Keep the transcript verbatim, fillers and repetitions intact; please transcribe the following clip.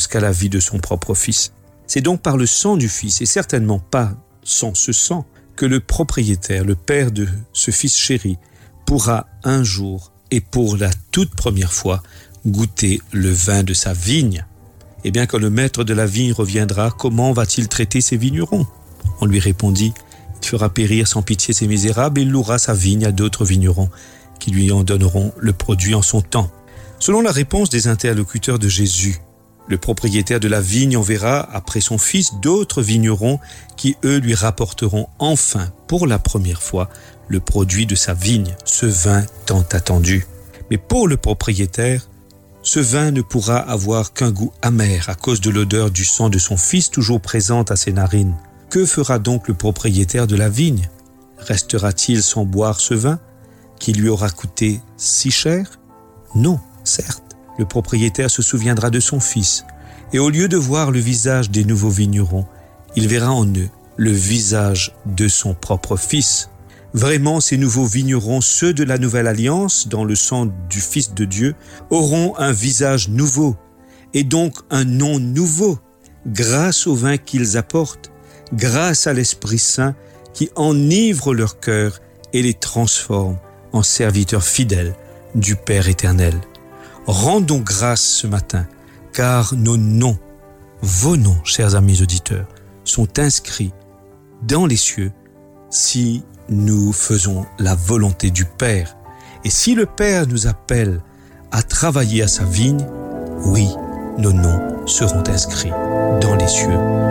jusqu'à la vie de son propre Fils. C'est donc par le sang du Fils, et certainement pas sans ce sang, que le propriétaire, le père de ce Fils chéri, pourra un jour et pour la toute première fois goûter le vin de sa vigne. Eh bien, quand le maître de la vigne reviendra, comment va-t-il traiter ses vignerons ? On lui répondit, il fera périr sans pitié ses misérables et il louera sa vigne à d'autres vignerons qui lui en donneront le produit en son temps. Selon la réponse des interlocuteurs de Jésus, le propriétaire de la vigne enverra après son fils d'autres vignerons qui, eux, lui rapporteront enfin, pour la première fois, le produit de sa vigne, ce vin tant attendu. Mais pour le propriétaire, ce vin ne pourra avoir qu'un goût amer à cause de l'odeur du sang de son fils toujours présente à ses narines. Que fera donc le propriétaire de la vigne ? Restera-t-il sans boire ce vin qui lui aura coûté si cher ? Non, certes. Le propriétaire se souviendra de son fils, et au lieu de voir le visage des nouveaux vignerons, il verra en eux le visage de son propre fils. Vraiment, ces nouveaux vignerons, ceux de la nouvelle alliance, dans le sang du Fils de Dieu, auront un visage nouveau, et donc un nom nouveau, grâce au vin qu'ils apportent, grâce à l'Esprit Saint qui enivre leur cœur et les transforme en serviteurs fidèles du Père éternel. Rendons grâce ce matin, car nos noms, vos noms, chers amis auditeurs, sont inscrits dans les cieux si nous faisons la volonté du Père. Et si le Père nous appelle à travailler à sa vigne, oui, nos noms seront inscrits dans les cieux.